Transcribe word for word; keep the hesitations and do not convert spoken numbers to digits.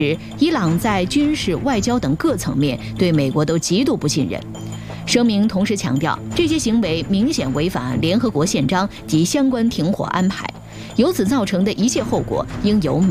伊朗在军事、外交等各层面对美国都极度不信任。声明同时强调，这些行为明显违反联合国宪章及相关停火安排，由此造成的一切后果应由美